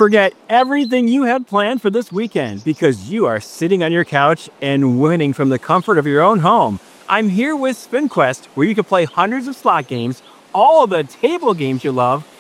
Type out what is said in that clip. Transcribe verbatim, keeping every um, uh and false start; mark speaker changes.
Speaker 1: Forget everything you had planned for this weekend because you are sitting on your couch and winning from the comfort of your own home. I'm here with SpinQuest, where you can play hundreds of slot games, all of the table games you love,